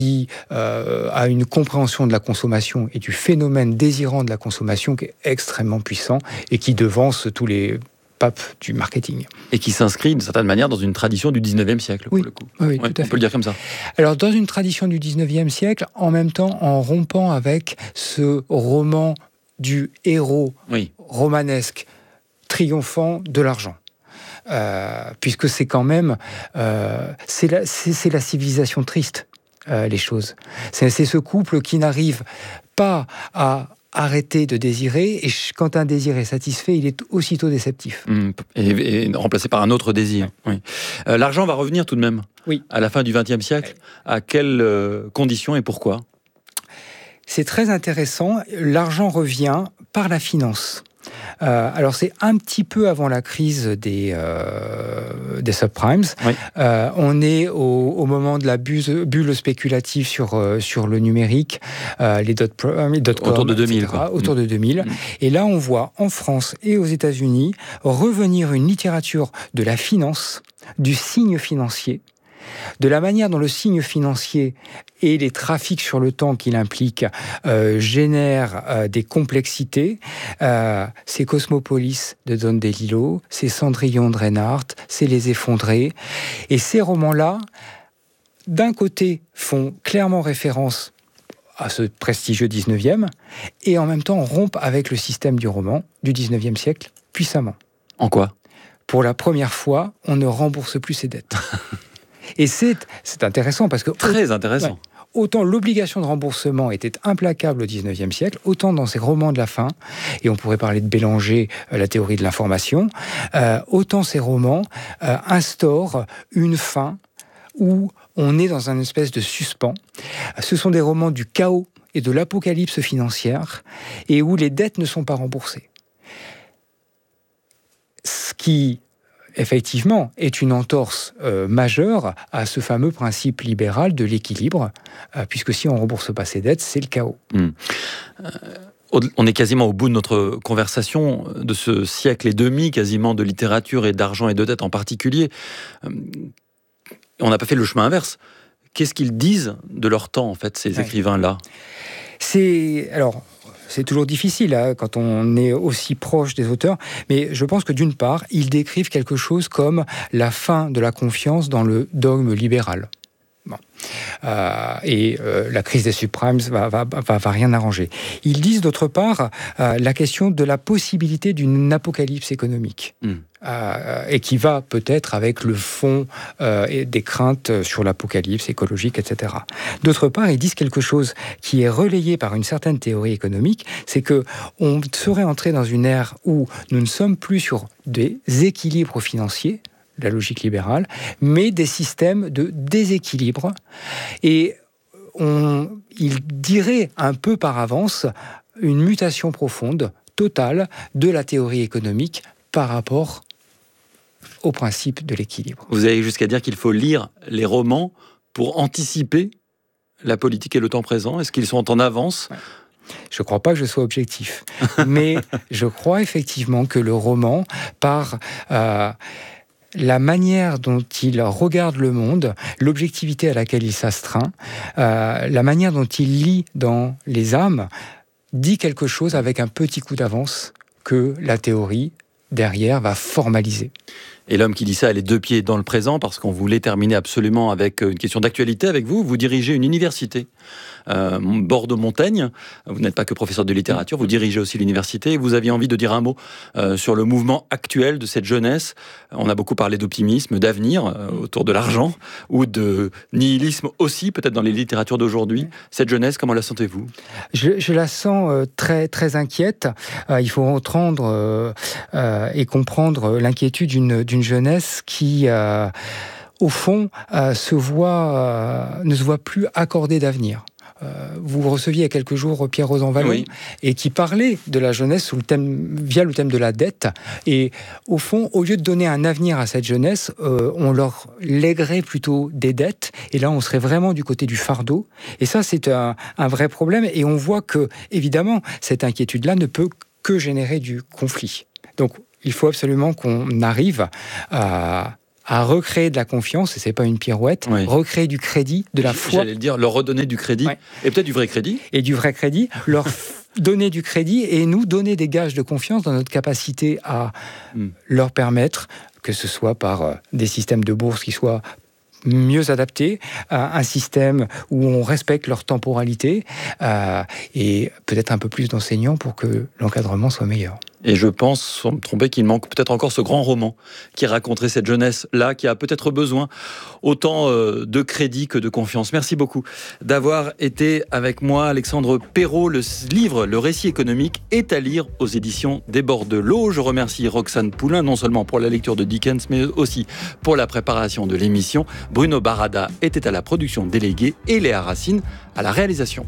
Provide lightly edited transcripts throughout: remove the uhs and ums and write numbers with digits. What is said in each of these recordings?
a une compréhension de la consommation et du phénomène désirant de la consommation qui est extrêmement puissant et qui devance tous les papes du marketing. Et qui s'inscrit d'une certaine manière dans une tradition du 19e siècle, pour Oui, le coup. Oui, tout à fait. On peut le dire comme ça. Alors, dans une tradition du 19e siècle, en même temps, en rompant avec ce roman du héros romanesque triomphant de l'argent. Puisque c'est quand même... c'est la civilisation triste, les choses. C'est ce couple qui n'arrive pas à arrêter de désirer, et quand un désir est satisfait, il est aussitôt déceptif. Et remplacé par un autre désir. Oui. L'argent va revenir tout de même à la fin du XXe siècle. À quelles conditions et pourquoi ? C'est très intéressant. L'argent revient par la finance. Alors c'est un petit peu avant la crise des subprimes. On est au moment de la bulle spéculative sur le numérique, les dot-com, autour de 2000, autour de 2000. Et là, on voit en France et aux États-Unis revenir une littérature de la finance, du signe financier, de la manière dont le signe financier et les trafics sur le temps qu'il implique génèrent des complexités. C'est Cosmopolis de Don DeLillo, c'est Cendrillon de Reinhardt, c'est Les Effondrés. Et ces romans-là, d'un côté, font clairement référence à ce prestigieux 19e, et en même temps rompent avec le système du roman du 19e siècle puissamment. En quoi ? Pour la première fois, on ne rembourse plus ses dettes. Et c'est intéressant parce que... Très intéressant. Autant l'obligation de remboursement était implacable au XIXe siècle, autant dans ces romans de la fin, et on pourrait parler de Bélanger, la théorie de l'information, autant ces romans instaurent une fin où on est dans un espèce de suspens. Ce sont des romans du chaos et de l'apocalypse financière, et où les dettes ne sont pas remboursées. Ce qui... effectivement, est une entorse majeure à ce fameux principe libéral de l'équilibre, puisque si on ne rembourse pas ses dettes, c'est le chaos. On est quasiment au bout de notre conversation de ce siècle et demi, quasiment de littérature et d'argent et de dette en particulier. On n'a pas fait le chemin inverse. Qu'est-ce qu'ils disent de leur temps, en fait, ces écrivains-là ? C'est toujours difficile quand on est aussi proche des auteurs, mais je pense que d'une part, ils décrivent quelque chose comme la fin de la confiance dans le dogme libéral. La crise des subprimes va rien arranger. Ils disent d'autre part la question de la possibilité d'une apocalypse économique. Et qui va peut-être avec le fond des craintes sur l'apocalypse écologique, etc. D'autre part, ils disent quelque chose qui est relayé par une certaine théorie économique, c'est qu'on serait entré dans une ère où nous ne sommes plus sur des équilibres financiers, la logique libérale, mais des systèmes de déséquilibre. Et il dirait un peu par avance une mutation profonde, totale, de la théorie économique par rapport au principe de l'équilibre. Vous allez jusqu'à dire qu'il faut lire les romans pour anticiper la politique et le temps présent. Est-ce qu'ils sont en avance ? Je ne crois pas que je sois objectif, mais je crois effectivement que le roman, par la manière dont il regarde le monde, l'objectivité à laquelle il s'astreint, la manière dont il lit dans les âmes, dit quelque chose avec un petit coup d'avance que la théorie, derrière, va formaliser. Et l'homme qui dit ça a les deux pieds dans le présent, parce qu'on voulait terminer absolument avec une question d'actualité avec vous. Vous dirigez une université, Bordeaux-Montaigne. Vous n'êtes pas que professeur de littérature, vous dirigez aussi l'université. Vous aviez envie de dire un mot sur le mouvement actuel de cette jeunesse. On a beaucoup parlé d'optimisme, d'avenir autour de l'argent, ou de nihilisme aussi, peut-être dans les littératures d'aujourd'hui. Cette jeunesse, comment la sentez-vous ? Je la sens très, très inquiète. Il faut entendre et comprendre l'inquiétude d'une jeunesse qui, au fond, ne se voit plus accorder d'avenir. Vous receviez il y a quelques jours Pierre Rosanvallon, et qui parlait de la jeunesse via le thème de la dette. Et au fond, au lieu de donner un avenir à cette jeunesse, on leur léguerait plutôt des dettes. Et là, on serait vraiment du côté du fardeau. Et ça, c'est un vrai problème. Et on voit que, évidemment, cette inquiétude-là ne peut que générer du conflit. Donc, il faut absolument qu'on arrive à à recréer de la confiance, et c'est pas une pirouette, recréer du crédit, de la foi. J'allais le dire, leur redonner du crédit, et peut-être du vrai crédit. Et du vrai crédit, leur donner du crédit et nous donner des gages de confiance dans notre capacité à leur permettre, que ce soit par des systèmes de bourse qui soient mieux adaptés, un système où on respecte leur temporalité et peut-être un peu plus d'enseignants pour que l'encadrement soit meilleur. Et je pense, sans me tromper, qu'il manque peut-être encore ce grand roman qui raconterait cette jeunesse-là, qui a peut-être besoin autant de crédit que de confiance. Merci beaucoup d'avoir été avec moi. Alexandre Perrault, le livre « Le récit économique » est à lire aux éditions des Bords de l'Eau. Je remercie Roxane Poulain, non seulement pour la lecture de Dickens, mais aussi pour la préparation de l'émission. Bruno Barada était à la production déléguée et Léa Racine à la réalisation.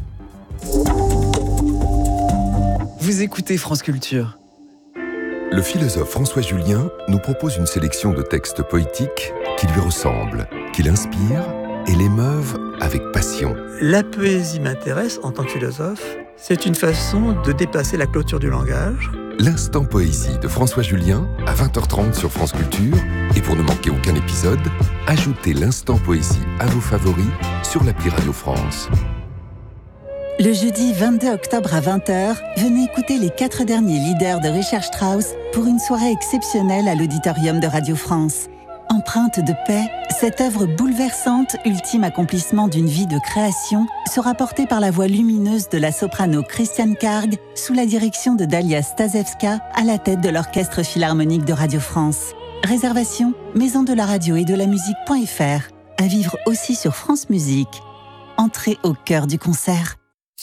Vous écoutez France Culture. Le philosophe François Julien nous propose une sélection de textes poétiques qui lui ressemblent, qui l'inspirent et l'émeuvent avec passion. La poésie m'intéresse en tant que philosophe. C'est une façon de dépasser la clôture du langage. L'Instant Poésie de François Julien à 20h30 sur France Culture. Et pour ne manquer aucun épisode, ajoutez l'Instant Poésie à vos favoris sur l'appli Radio France. Le jeudi 22 octobre à 20h, venez écouter les 4 derniers leaders de Richard Strauss pour une soirée exceptionnelle à l'auditorium de Radio France. Empreinte de paix, cette œuvre bouleversante, ultime accomplissement d'une vie de création, sera portée par la voix lumineuse de la soprano Christiane Karg sous la direction de Dalia Stasevska à la tête de l'Orchestre Philharmonique de Radio France. Réservation, maisondelaradio-et-de-la-musique.fr. À vivre aussi sur France Musique. Entrez au cœur du concert.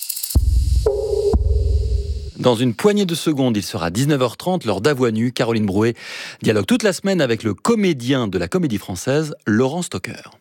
Dans une poignée de secondes, il sera 19h30, l'heure d'Avoix nue. Caroline Brouet dialogue toute la semaine avec le comédien de la Comédie Française, Laurent Stocker.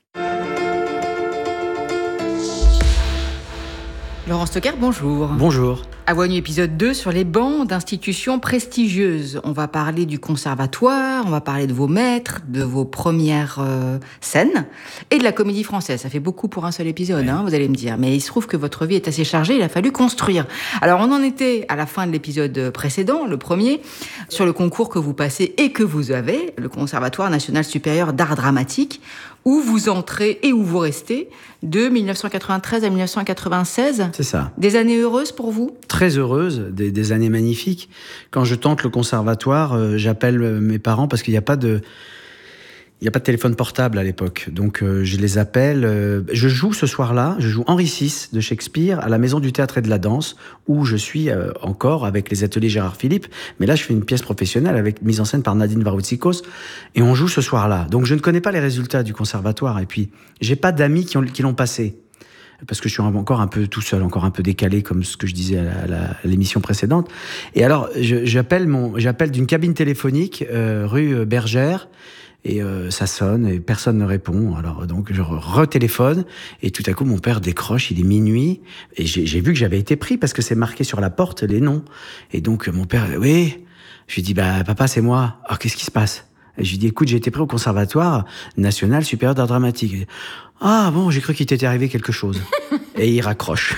Laurent Stocker, bonjour. Bonjour. Avoix nue épisode 2 sur les bancs d'institutions prestigieuses. On va parler du conservatoire, on va parler de vos maîtres, de vos premières scènes et de la Comédie Française. Ça fait beaucoup pour un seul épisode, vous allez me dire. Mais il se trouve que votre vie est assez chargée, il a fallu construire. Alors on en était à la fin de l'épisode précédent, le premier, sur le concours que vous passez et que vous avez, le Conservatoire National Supérieur d'Art Dramatique, où vous entrez et où vous restez de 1993 à 1996. C'est ça. Des années heureuses pour vous ? Très heureuses, des années magnifiques. Quand je tente le conservatoire, j'appelle mes parents parce qu'il n'y a pas de téléphone portable à l'époque. Donc je les appelle. Je joue ce soir-là, je joue Henri VI de Shakespeare à la Maison du Théâtre et de la Danse, où je suis encore avec les ateliers Gérard Philippe. Mais là, je fais une pièce professionnelle mise en scène par Nadine Varoutsikos. Et on joue ce soir-là. Donc je ne connais pas les résultats du conservatoire. Et puis, j'ai pas d'amis qui l'ont passé. Parce que je suis encore un peu tout seul, encore un peu décalé, comme ce que je disais à l'émission précédente. Et alors, j'appelle d'une cabine téléphonique rue Bergère. Et ça sonne et personne ne répond. Alors donc je retéléphone et tout à coup mon père décroche, il est minuit et j'ai vu que j'avais été pris parce que c'est marqué sur la porte les noms. Et donc mon père, oui, je lui dis papa c'est moi. Alors qu'est-ce qui se passe? Et je lui dis écoute, j'ai été pris au Conservatoire National Supérieur d'Art Dramatique. Ah bon, j'ai cru qu'il t'était arrivé quelque chose. Et il raccroche.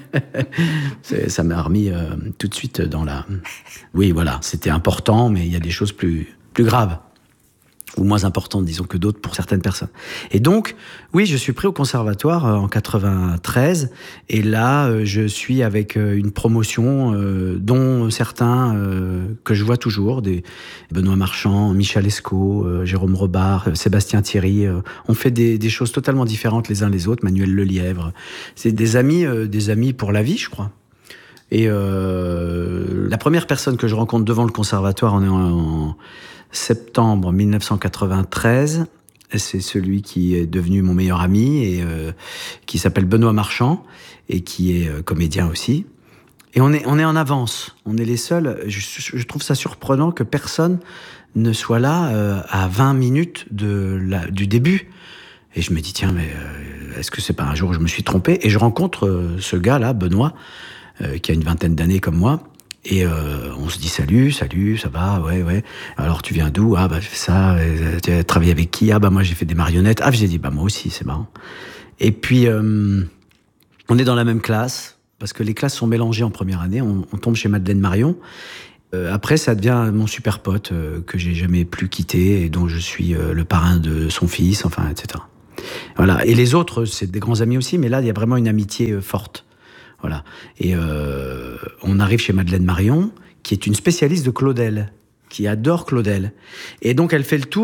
Ça m'a remis tout de suite dans la... Oui voilà, c'était important mais il y a des choses plus graves. Ou moins importantes, disons, que d'autres pour certaines personnes. Et donc, oui, je suis pris au conservatoire en 93, et là, je suis avec une promotion dont certains que je vois toujours, des Benoît Marchand, Michel Escaut, Jérôme Robart, Sébastien Thierry, on fait des choses totalement différentes les uns les autres, Manuel Lelièvre. C'est des amis pour la vie, je crois. Et la première personne que je rencontre devant le conservatoire, on est en septembre 1993, c'est celui qui est devenu mon meilleur ami et qui s'appelle Benoît Marchand et qui est comédien aussi. Et on est en avance, on est les seuls. Je trouve ça surprenant que personne ne soit là à 20 minutes du début. Et je me dis tiens, mais est-ce que c'est pas un jour où je me suis trompé? Et je rencontre ce gars-là, Benoît, qui a une vingtaine d'années comme moi. Et on se dit salut, ça va, ouais. Alors tu viens d'où? Ah bah j'ai fait ça. Tu as travaillé avec qui? Ah bah moi j'ai fait des marionnettes. Ah j'ai dit bah moi aussi, c'est marrant. Et puis on est dans la même classe parce que les classes sont mélangées en première année. On tombe chez Madeleine Marion Après, ça devient mon super pote que j'ai jamais plus quitté et dont je suis le parrain de son fils, enfin, etc. Voilà. Et les autres, c'est des grands amis aussi, mais là, il y a vraiment une amitié forte. Voilà. Et on arrive chez Madeleine Marion, qui est une spécialiste de Claudel, qui adore Claudel. Et donc, elle fait le tour